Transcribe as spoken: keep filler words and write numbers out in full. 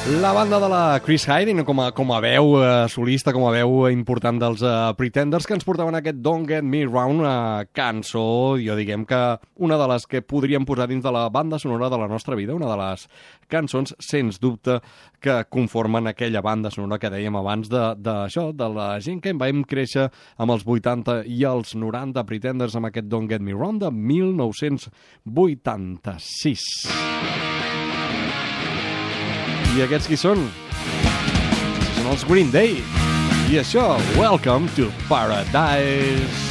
La banda de la Chris Hyde, com a, com a veu eh, solista, com a veu important dels uh, Pretenders, que ens portaven aquest Don't Get Me Wrong, una cançó, jo diguem que una de les que podríem posar dins de la banda sonora de la nostra vida, una de les cançons, sens dubte, que conformen aquella banda sonora que dèiem abans d'això, de, de la gent que vam créixer amb els vuitanta i els noranta, Pretenders, amb aquest Don't Get Me Wrong de mil nou-cents vuitanta-sis. I aquests qui són? Són els Green Day. I això, Welcome to Paradise.